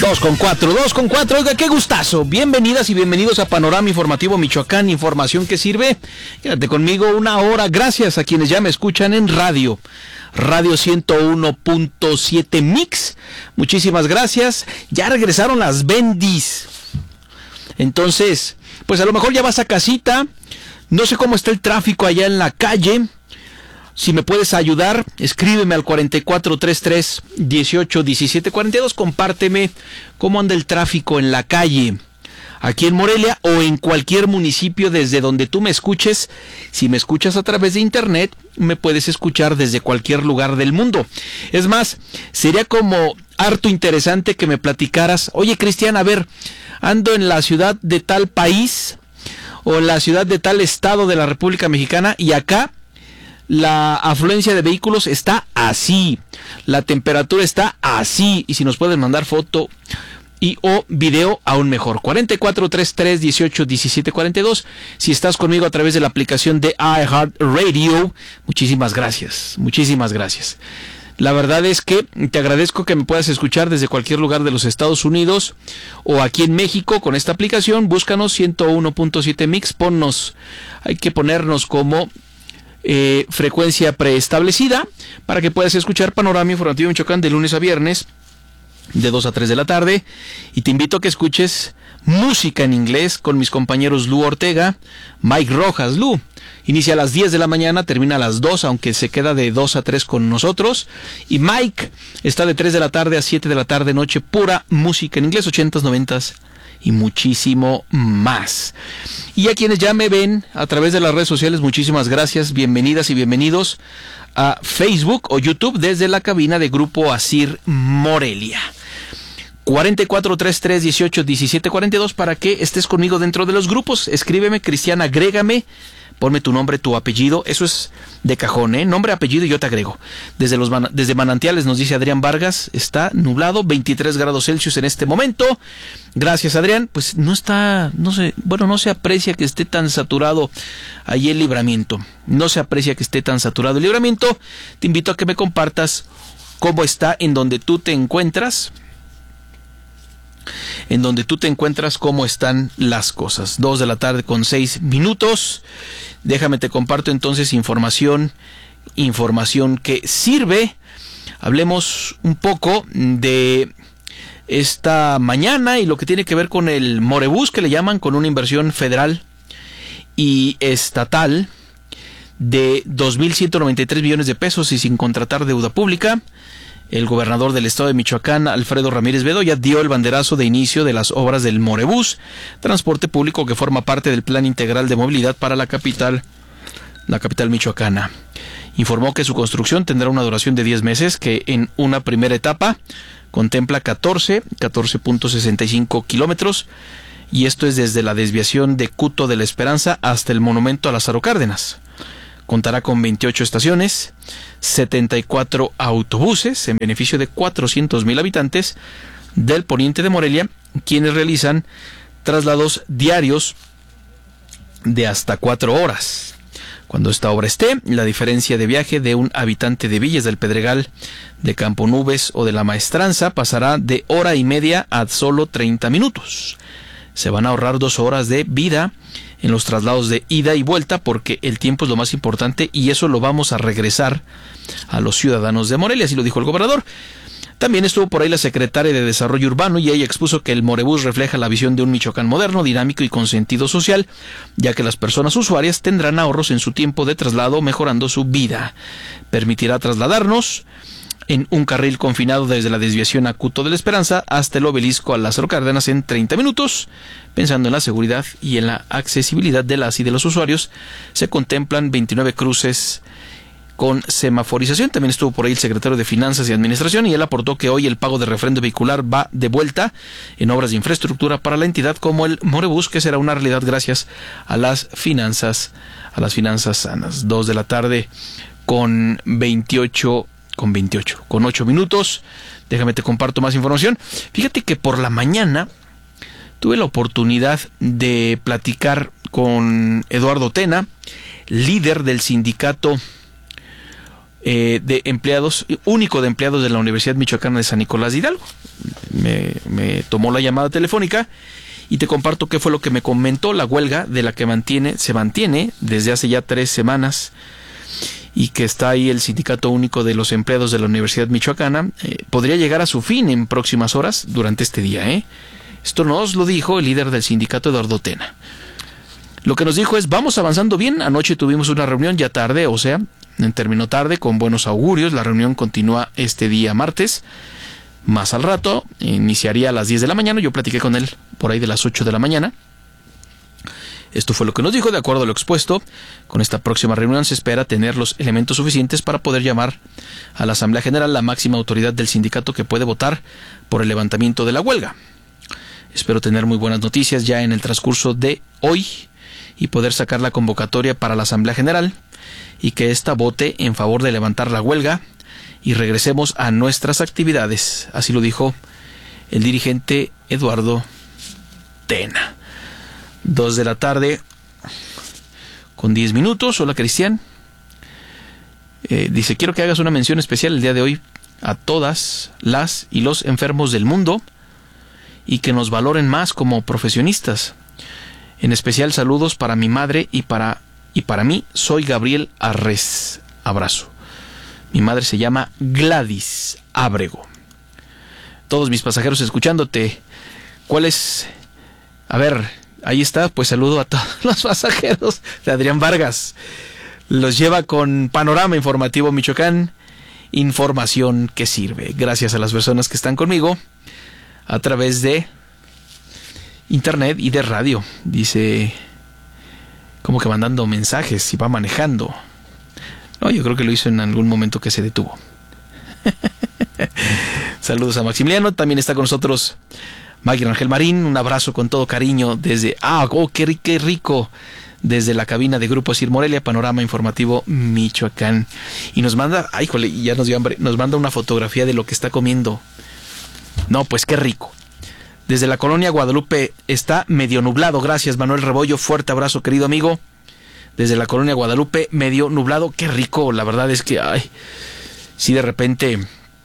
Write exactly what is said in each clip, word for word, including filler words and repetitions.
Dos con cuatro, dos con cuatro, oiga, qué gustazo. Bienvenidas y bienvenidos a Panorama Informativo Michoacán, información que sirve. Quédate conmigo una hora, gracias a quienes ya me escuchan en radio. Radio ciento uno punto siete Mix, muchísimas gracias. Ya regresaron las bendis. Entonces, pues a lo mejor ya vas a casita. No sé cómo está el tráfico allá en la calle. Si me puedes ayudar, escríbeme al cuatro cuatro tres tres, dieciocho diecisiete cuarenta y dos. Compárteme cómo anda el tráfico en la calle, aquí en Morelia o en cualquier municipio desde donde tú me escuches. Si me escuchas a través de internet, me puedes escuchar desde cualquier lugar del mundo. Es más, sería como harto interesante que me platicaras: oye, Cristian, a ver, ando en la ciudad de tal país o en la ciudad de tal estado de la República Mexicana y acá la afluencia de vehículos está así, la temperatura está así, y si nos pueden mandar foto y o video, aún mejor. cuatro cuatro tres tres, dieciocho diecisiete cuarenta y dos. Si estás conmigo a través de la aplicación de iHeartRadio, muchísimas gracias, muchísimas gracias. La verdad es que te agradezco que me puedas escuchar desde cualquier lugar de los Estados Unidos o aquí en México con esta aplicación. Búscanos ciento uno punto siete Mix, ponnos, hay que ponernos como Eh, frecuencia preestablecida para que puedas escuchar Panorama Informativo Michoacán de lunes a viernes de dos a tres de la tarde, y te invito a que escuches música en inglés con mis compañeros Lu Ortega, Mike Rojas. Lu inicia a las diez de la mañana, termina a las dos, aunque se queda de dos a tres con nosotros, y Mike está de tres de la tarde a siete de la tarde, noche, pura música en inglés, ochentas, noventas y muchísimo más. Y a quienes ya me ven a través de las redes sociales, muchísimas gracias, bienvenidas y bienvenidos a Facebook o YouTube desde la cabina de Grupo Asir Morelia. cuatro cuatro tres tres, dieciocho diecisiete cuarenta y dos para que estés conmigo dentro de los grupos. Escríbeme, Cristian, agrégame, ponme tu nombre, tu apellido, eso es de cajón, ¿eh? Nombre, apellido y yo te agrego. Desde los man- desde Manantiales nos dice Adrián Vargas, está nublado, veintitrés grados Celsius en este momento. Gracias, Adrián. Pues no está, no sé, bueno, no se aprecia que esté tan saturado ahí el Libramiento. No se aprecia que esté tan saturado el Libramiento. Te invito a que me compartas cómo está en donde tú te encuentras. En donde tú te encuentras, cómo están las cosas. Dos de la tarde con seis minutos. Déjame te comparto entonces información, información que sirve. Hablemos un poco de esta mañana y lo que tiene que ver con el Morebús, que le llaman, con una inversión federal y estatal de dos mil ciento noventa y tres millones de pesos y sin contratar deuda pública. El gobernador del estado de Michoacán, Alfredo Ramírez Bedoya, dio el banderazo de inicio de las obras del Morebús, transporte público que forma parte del Plan Integral de Movilidad para la capital, la capital michoacana. Informó que su construcción tendrá una duración de diez meses, que en una primera etapa contempla catorce, catorce punto sesenta y cinco kilómetros, y esto es desde la desviación de Cuto de la Esperanza hasta el monumento a Lázaro Cárdenas. Contará con veintiocho estaciones, setenta y cuatro autobuses en beneficio de cuatrocientos mil habitantes del poniente de Morelia, quienes realizan traslados diarios de hasta cuatro horas. Cuando esta obra esté, la diferencia de viaje de un habitante de Villas del Pedregal, de Campo Nubes o de La Maestranza pasará de hora y media a solo treinta minutos. Se van a ahorrar dos horas de vida en los traslados de ida y vuelta, porque el tiempo es lo más importante y eso lo vamos a regresar a los ciudadanos de Morelia, así lo dijo el gobernador. También estuvo por ahí la secretaria de Desarrollo Urbano y ella expuso que el Morebús refleja la visión de un Michoacán moderno, dinámico y con sentido social, ya que las personas usuarias tendrán ahorros en su tiempo de traslado, mejorando su vida. Permitirá trasladarnos en un carril confinado desde la desviación a Cuto de la Esperanza hasta el obelisco a Lázaro Cárdenas en treinta minutos. Pensando en la seguridad y en la accesibilidad de las y de los usuarios, se contemplan veintinueve cruces con semaforización. También estuvo por ahí el secretario de Finanzas y Administración y él aportó que hoy el pago de refrendo vehicular va de vuelta en obras de infraestructura para la entidad como el Morebús, que será una realidad gracias a las finanzas, a las finanzas sanas. Dos de la tarde con veintiocho con veintiocho, con ocho minutos. Déjame te comparto más información. Fíjate que por la mañana tuve la oportunidad de platicar con Eduardo Tena, líder del sindicato eh, de empleados, único de empleados de la Universidad Michoacana de San Nicolás de Hidalgo. Me, me tomó la llamada telefónica y te comparto qué fue lo que me comentó. La huelga de la que mantiene, se mantiene desde hace ya tres semanas y que está ahí el Sindicato Único de los Empleados de la Universidad Michoacana, eh, podría llegar a su fin en próximas horas durante este día. ¿eh? Esto nos lo dijo el líder del sindicato, Eduardo Tena. Lo que nos dijo es, vamos avanzando bien. Anoche tuvimos una reunión ya tarde, o sea, terminó tarde, con buenos augurios. La reunión continúa este día martes. Más al rato, iniciaría a las diez de la mañana. Yo platiqué con él por ahí de las ocho de la mañana. Esto fue lo que nos dijo. De acuerdo a lo expuesto, con esta próxima reunión se espera tener los elementos suficientes para poder llamar a la Asamblea General, la máxima autoridad del sindicato que puede votar por el levantamiento de la huelga. Espero tener muy buenas noticias ya en el transcurso de hoy y poder sacar la convocatoria para la Asamblea General y que ésta vote en favor de levantar la huelga y regresemos a nuestras actividades. Así lo dijo el dirigente Eduardo Tena. Dos de la tarde con diez minutos. Hola, Cristian. Eh, dice, quiero que hagas una mención especial el día de hoy a todas las y los enfermos del mundo y que nos valoren más como profesionistas. En especial saludos para mi madre y para, y para mí. Soy Gabriel Arres. Abrazo. Mi madre se llama Gladys Ábrego. Todos mis pasajeros escuchándote. ¿Cuál es? A ver, ahí está. Pues saludo a todos los pasajeros de Adrián Vargas. Los lleva con Panorama Informativo Michoacán. Información que sirve. Gracias a las personas que están conmigo a través de internet y de radio. Dice, como que mandando mensajes y va manejando. No, yo creo que lo hizo en algún momento que se detuvo. Saludos a Maximiliano. También está con nosotros Maggie Rangel Marín. Un abrazo con todo cariño desde... Ah, oh, qué, qué rico. Desde la cabina de Grupo Sir Morelia, Panorama Informativo Michoacán. Y nos manda... Ay, jole, ya nos dio hambre. Nos manda una fotografía de lo que está comiendo. No, pues qué rico. Desde la colonia Guadalupe está medio nublado. Gracias, Manuel Rebollo. Fuerte abrazo, querido amigo. Desde la colonia Guadalupe, medio nublado. Qué rico. La verdad es que, ay, sí, de repente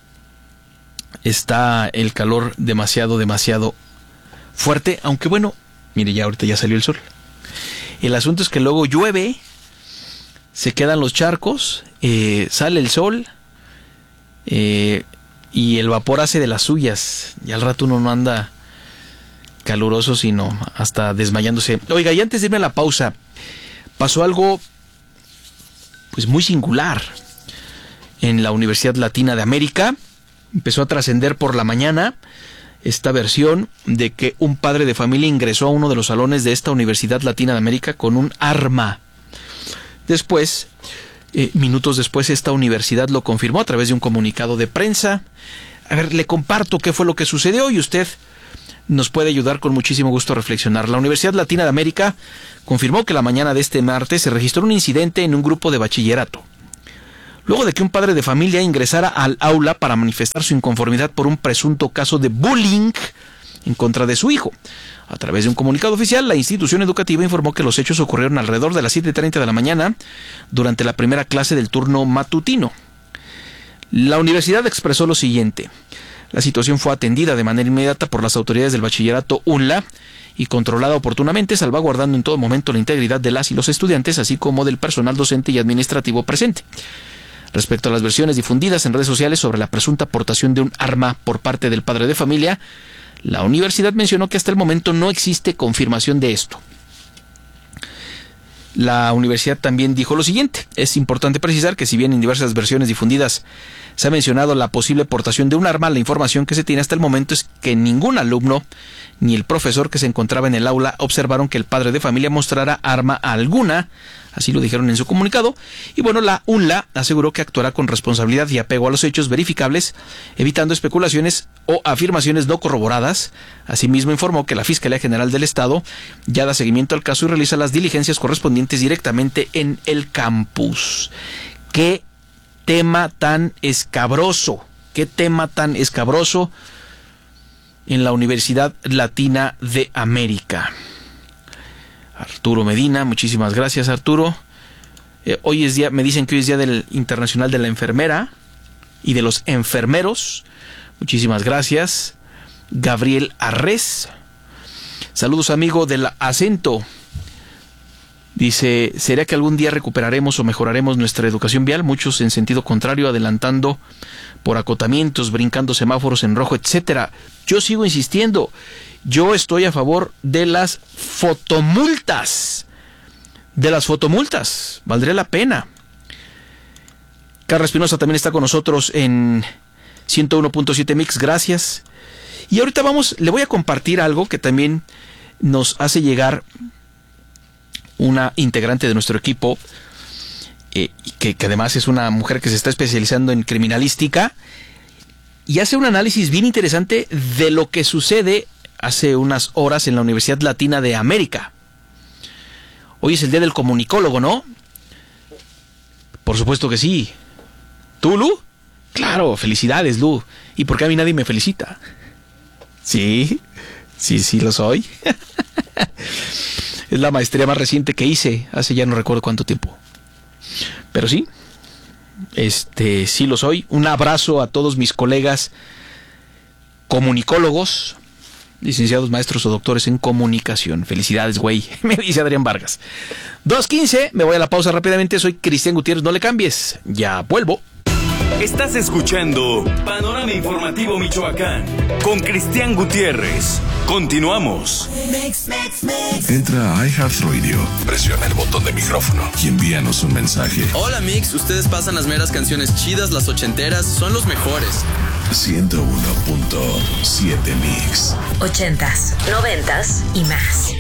está el calor demasiado, demasiado fuerte. Aunque bueno, mire, ya ahorita ya salió el sol. El asunto es que luego llueve, se quedan los charcos, eh, sale el sol, eh, y el vapor hace de las suyas. Y al rato uno no anda caluroso, sino hasta desmayándose. Oiga, y antes de irme a la pausa, pasó algo pues muy singular en la Universidad Latina de América. Empezó a trascender por la mañana esta versión de que un padre de familia ingresó a uno de los salones de esta Universidad Latina de América con un arma. Después, eh, minutos después, esta universidad lo confirmó a través de un comunicado de prensa. A ver, le comparto qué fue lo que sucedió y usted nos puede ayudar con muchísimo gusto a reflexionar. La Universidad Latina de América confirmó que la mañana de este martes se registró un incidente en un grupo de bachillerato, luego de que un padre de familia ingresara al aula para manifestar su inconformidad por un presunto caso de bullying en contra de su hijo. A través de un comunicado oficial, la institución educativa informó que los hechos ocurrieron alrededor de las siete treinta de la mañana durante la primera clase del turno matutino. La universidad expresó lo siguiente: la situación fue atendida de manera inmediata por las autoridades del bachillerato U N L A y controlada oportunamente, salvaguardando en todo momento la integridad de las y los estudiantes, así como del personal docente y administrativo presente. Respecto a las versiones difundidas en redes sociales sobre la presunta aportación de un arma por parte del padre de familia, la universidad mencionó que hasta el momento no existe confirmación de esto. La universidad también dijo lo siguiente: es importante precisar que si bien en diversas versiones difundidas se ha mencionado la posible portación de un arma, la información que se tiene hasta el momento es que ningún alumno ni el profesor que se encontraba en el aula observaron que el padre de familia mostrara arma alguna. Así lo dijeron en su comunicado. Y bueno, la U N L A aseguró que actuará con responsabilidad y apego a los hechos verificables, evitando especulaciones o afirmaciones no corroboradas. Asimismo, informó que la Fiscalía General del Estado ya da seguimiento al caso y realiza las diligencias correspondientes directamente en el campus. ¡Qué tema tan escabroso! ¡Qué tema tan escabroso en la Universidad Latina de América! Arturo Medina, muchísimas gracias, Arturo. Eh, hoy es día, me dicen que hoy es día del Internacional de la Enfermera y de los enfermeros. Muchísimas gracias. Gabriel Arrés. Saludos, amigo del acento. Dice, ¿será que algún día recuperaremos o mejoraremos nuestra educación vial? Muchos en sentido contrario, adelantando por acotamientos, brincando semáforos en rojo, etcétera. Yo sigo insistiendo. Yo estoy a favor de las fotomultas. De las fotomultas. Valdría la pena. Carla Espinosa también está con nosotros en ciento uno punto siete Mix. Gracias. Y ahorita vamos, le voy a compartir algo que también nos hace llegar una integrante de nuestro equipo, eh, que, que además es una mujer que se está especializando en criminalística y hace un análisis bien interesante de lo que sucede hace unas horas en la Universidad Latina de América. Hoy es el día del comunicólogo, ¿no? Por supuesto que sí. ¿Tú, Lu? Claro, felicidades, Lu. ¿Y por qué a mí nadie me felicita? Sí, sí, sí lo soy. Es la maestría más reciente que hice, hace ya no recuerdo cuánto tiempo. Pero sí, este, sí lo soy. Un abrazo a todos mis colegas comunicólogos, licenciados, maestros o doctores en comunicación. Felicidades, güey, me dice Adrián Vargas. dos quince, me voy a la pausa rápidamente. Soy Cristian Gutiérrez, no le cambies, ya vuelvo. Estás escuchando Panorama Informativo Michoacán con Cristian Gutiérrez. Continuamos. Entra a iHeartRadio, presiona el botón de micrófono y envíanos un mensaje. Hola Mix, ustedes pasan las meras canciones chidas, las ochenteras, son los mejores. ciento uno punto siete Mix. Ochentas, noventas y más.